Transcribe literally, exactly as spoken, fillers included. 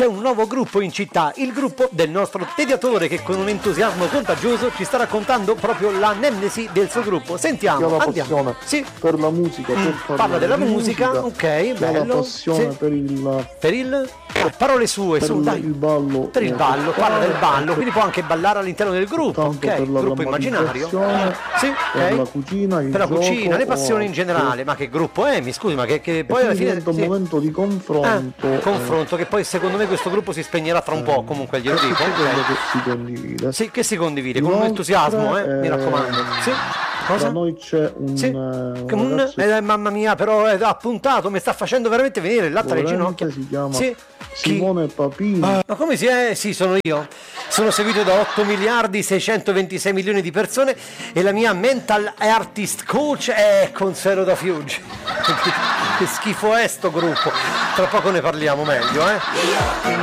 c'è un nuovo gruppo in città, il gruppo del nostro Tediatore, che con un entusiasmo contagioso ci sta raccontando proprio la nemesi del suo gruppo. Sentiamo, Chi ha la andiamo. passione Sì. per la musica, Mm, per parla della di musica, ok, chi ha la bello. passione Sì. per il Per il ah, parole sue, per su, il, dai. il ballo, Per il eh, ballo, parla del ballo, eh, quindi può anche ballare all'interno del gruppo, tanto ok? per la Gruppo immaginario. drammatizzazione, Sì, per ok. la cucina, il Per la cucina, gioco le passioni o in generale, ma che gruppo è? Mi scusi, ma che, che poi alla fine diventa un sì. momento di confronto, Ah, confronto, che poi secondo me questo gruppo si spegnerà tra un po', comunque glielo eh, dico. tutto quello ok. che si condivide. Sì, che si condivide con un Inoltre, entusiasmo, eh, mi eh, raccomando. Sì. Da Cosa? noi c'è un, Sì. eh, Che un un- ragazzo eh, mamma mia, però è appuntato, mi sta facendo veramente venire il latte alle veramente ginocchia. si chiama Sì. Chi? Simone Papini. Ah, ma come si è? Sì, sono io. Sono seguito da otto miliardi seicentoventisei milioni di persone e la mia mental artist coach è Consuelo da Fiuggi. Che schifo è sto gruppo. Tra poco ne parliamo meglio, eh.